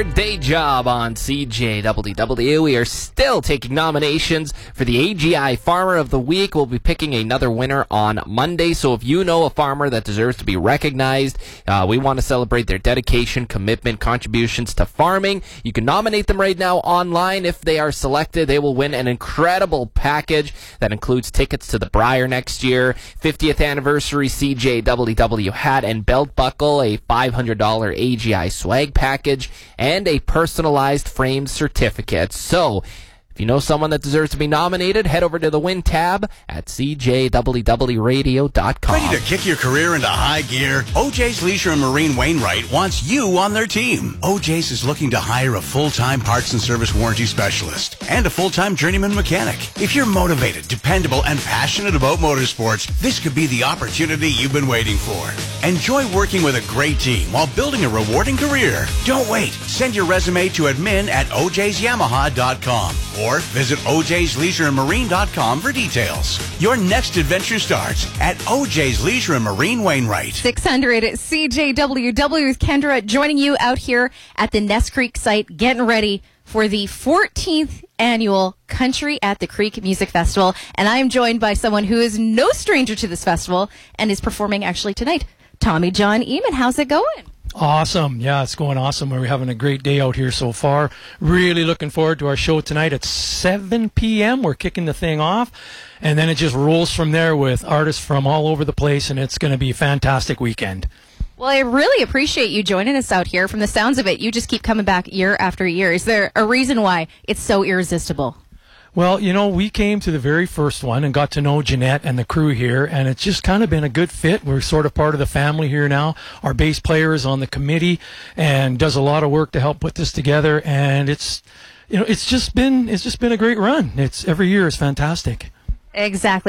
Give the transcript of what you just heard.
Day job on CJWW. We are still taking nominations for the AGI Farmer of the Week. We'll be picking another winner on Monday. So if you know a farmer that deserves to be recognized, we want to celebrate their dedication, commitment, contributions to farming. You can nominate them right now online. If they are selected, they will win an incredible package that includes tickets to the Brier next year, 50th anniversary CJWW hat and belt buckle, a $500 AGI swag package, and a personalized framed certificate. So, if you know someone that deserves to be nominated, head over to the Win tab at cjwwradio.com. Ready to kick your career into high gear? OJ's Leisure and Marine Wainwright wants you on their team. OJ's is looking to hire a full-time parts and service warranty specialist and a full-time journeyman mechanic. If you're motivated, dependable, and passionate about motorsports, this could be the opportunity you've been waiting for. Enjoy working with a great team while building a rewarding career. Don't wait. Send your resume to admin@ojsyamaha.com. Or visit ojsleisureandmarine.com for details. Your next adventure starts at OJ's Leisure and Marine Wainwright. 600 CJWW with Kendra joining you out here at the Ness Creek site, getting ready for the 14th annual Country at the Creek Music Festival. And I am joined by someone who is no stranger to this festival and is performing actually tonight. Tommy John Eamon, how's it going? Awesome. Yeah, it's going awesome. We're having a great day out here so far. Really looking forward to our show tonight at 7 p.m. We're kicking the thing off, and then it just rolls from there with artists from all over the place, and it's going to be a fantastic weekend. Well, I really appreciate you joining us out here. From the sounds of it, you just keep coming back year after year. Is there a reason why it's so irresistible? Well, you know, we came to the very first one and got to know Jeanette and the crew here, and it's just kind of been a good fit. We're sort of part of the family here now. Our bass player is on the committee and does a lot of work to help put this together, and it's just been a great run. It's every year is fantastic. Exactly.